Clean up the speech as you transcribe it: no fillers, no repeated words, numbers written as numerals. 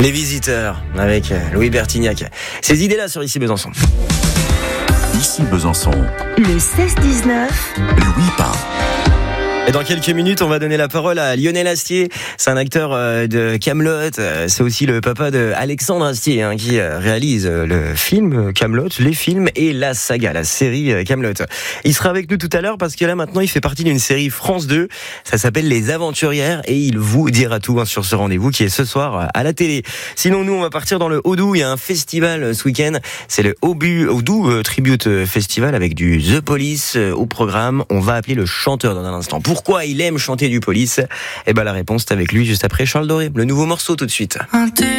Les Visiteurs avec Louis Bertignac. Ces idées-là sur Ici Besançon. Ici Besançon. Le 16-19. Louis Pain. Et dans quelques minutes, on va donner la parole à Lionel Astier. C'est un acteur de Kaamelott. C'est aussi le papa de Alexandre Astier qui réalise le film Kaamelott, les films et la saga, la série Kaamelott. Il sera avec nous tout à l'heure parce que là maintenant, il fait partie d'une série France 2. Ça s'appelle Les Aventurières et il vous dira tout sur ce rendez-vous qui est ce soir à la télé. Sinon, nous, on va partir dans le Haut-Doubs. Il y a un festival ce week-end. C'est le Haut-Doubs Tribute Festival avec du The Police au programme. On va appeler le chanteur dans un instant. Pourquoi il aime chanter du Police? Eh ben la réponse est avec lui juste après Charles Doré. Le nouveau morceau tout de suite.